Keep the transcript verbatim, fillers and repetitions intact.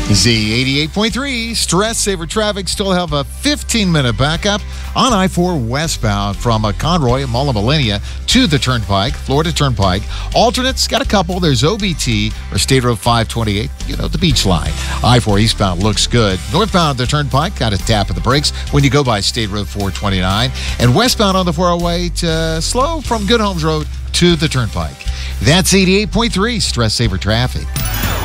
Z eighty-eight point three, Stress Saver Traffic still have a fifteen-minute backup on I four westbound from uh, Conroy and Mall of Millenia to the Turnpike, Florida Turnpike. Alternates, got a couple. There's O B T or State Road five twenty-eight, you know, the beach line. I four eastbound looks good. Northbound the Turnpike, got a tap of the brakes when you go by State Road four twenty-nine. And westbound on the four oh eight, uh, slow from Good Homes Road to the Turnpike. That's eighty-eight point three, Stress Saver Traffic.